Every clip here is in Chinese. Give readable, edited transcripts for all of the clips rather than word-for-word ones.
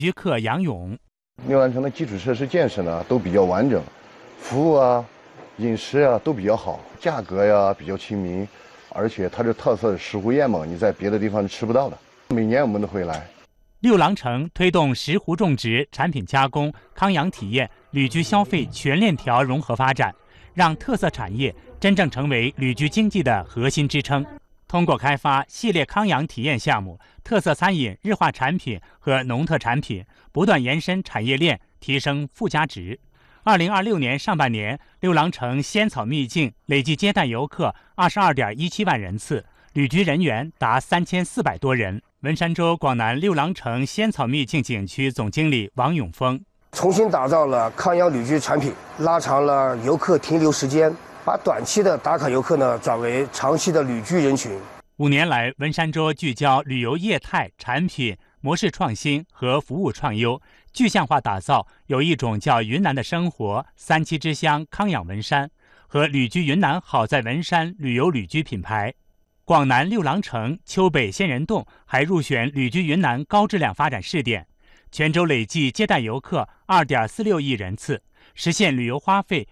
旅客杨勇， 牛栏城的基础设施建设呢都比较完整，服务啊、饮食啊都比较好，价格呀比较亲民，而且它这特色的石斛宴嘛，你在别的地方是吃不到的。每年我们都会来。 六郎城推动石斛种植、产品加工、康养体验、旅居消费全链条融合发展，让特色产业真正成为旅居经济的核心支撑。通过开发系列康养体验项目、特色餐饮、日化产品和农特产品，不断延伸产业链，提升附加值。2026年上半年，六郎城仙草秘境累计接待游客22.17万人次，旅居人员达3400多人。文山州广南六郎城仙草秘境景区总经理王永峰， 重新打造了康养旅居产品，拉长了游客停留时间，把短期的打卡游客呢转为长期的旅居人群。 5年来，文山州聚焦旅游业态、产品模式创新和服务创优，具象化打造有一种叫云南的生活、三七之乡康养文山和旅居云南好在文山旅游旅居品牌。广南六郎城、丘北仙人洞还入选旅居云南高质量发展试点，全州累计接待游客2.46亿人次，实现旅游花费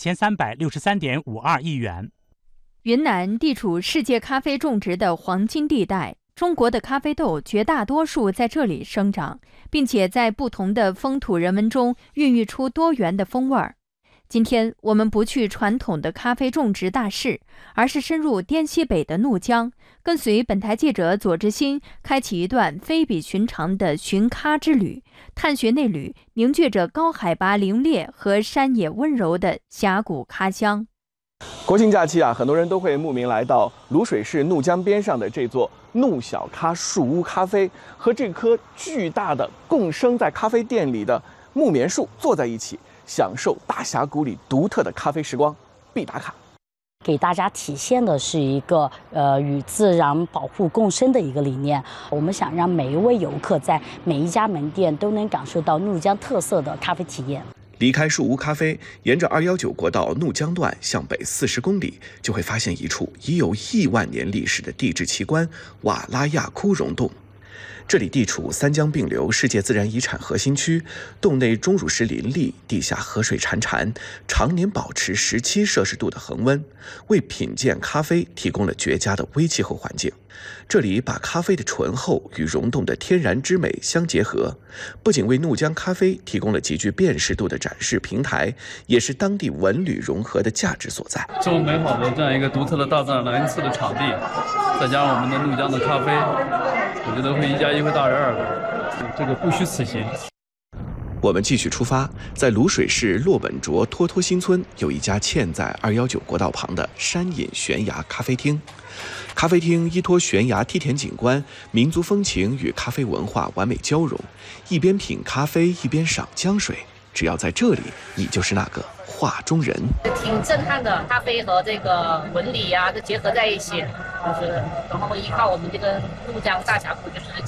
2363.52亿元。 云南地处世界咖啡种植的黄金地带，中国的咖啡豆绝大多数在这里生长，并且在不同的风土人文中孕育出多元的风味儿。今天我们不去传统的咖啡种植大市，而是深入滇西北的怒江，跟随本台记者左志新开启一段非比寻常的寻咖之旅，探寻那缕凝聚着高海拔凌冽和山野温柔的峡谷咖乡。 国庆假期很多人都会慕名来到卤水市怒江边上的这座怒小咖树屋咖啡，和这棵巨大的共生在咖啡店里的木棉树坐在一起，享受大峡谷里独特的咖啡时光，必打卡。 给大家体现的是一个与自然保护共生的一个理念。我们想让每一位游客在每一家门店都能感受到怒江特色的咖啡体验。 离开树屋咖啡，沿着219国道怒江段向北40公里，就会发现一处已有1万年历史的地质奇观——瓦拉亚窟溶洞。这里地处三江并流世界自然遗产核心区，洞内钟乳石林立，地下河水潺潺，常年保持17摄氏度的恒温，为品鉴咖啡提供了绝佳的微气候环境。这里把咖啡的醇厚与溶洞的天然之美相结合，不仅为怒江咖啡提供了极具辨识度的展示平台，也是当地文旅融合的价值所在。 这么美好的这样一个独特的大自然恩赐的场地，再加上我们的怒江的咖啡，我觉得会1加1会大于2的，这个不虚此行。 我们继续出发，在卤水市洛本卓托托新村有一家嵌在219国道旁的山隐悬崖咖啡厅。咖啡厅依托悬崖梯田景观，民族风情与咖啡文化完美交融，一边品咖啡一边赏江水。只要在这里，你就是那个画中人。 挺震撼的，咖啡和这个纹理都结合在一起，然后依靠我们这个怒江大峡谷，就是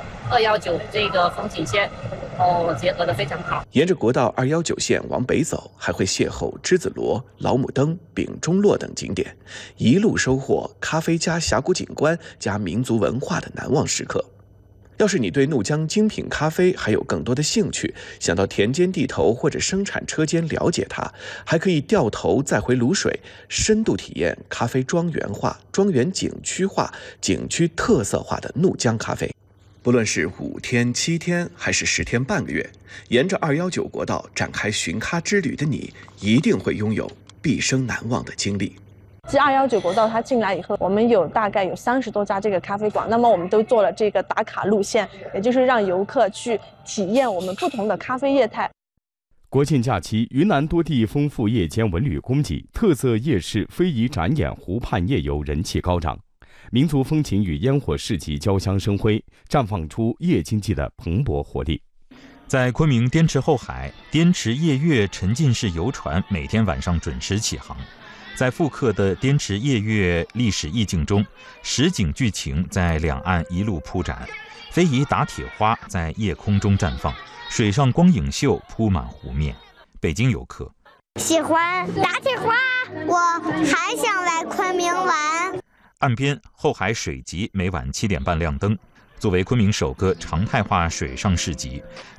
7219这个风景线，结合得非常好。 沿着国道219线往北走，还会邂逅栀子螺、老母灯、丙中洛等景点，一路收获咖啡加峡谷景观加民族文化的难忘时刻。要是你对怒江精品咖啡还有更多的兴趣，想到田间地头或者生产车间了解它，还可以掉头再回卤水，深度体验咖啡庄园化、庄园景区化、景区特色化的怒江咖啡。不论是5天、7天还是10天半个月，沿着219国道展开寻咖之旅的你，一定会拥有毕生难忘的经历。 自219国道它进来以后，我们大概有30多家这个咖啡馆，那么我们都做了这个打卡路线，也就是让游客去体验我们不同的咖啡业态。 国庆假期，云南多地丰富夜间文旅供给，特色夜市、非遗展演、湖畔夜游人气高涨，民族风情与烟火市集交相生辉，绽放出夜经济的蓬勃活力。 在昆明滇池后海，滇池夜月沉浸式游船每天晚上准时起航。在复刻的滇池夜月历史意境中，实景剧情在两岸一路铺展，非遗打铁花在夜空中绽放，水上光影秀铺满湖面。北京游客喜欢打铁花，我还想来昆明玩。 岸边后海水集每晚7点半亮灯。作为昆明首个常态化水上市集，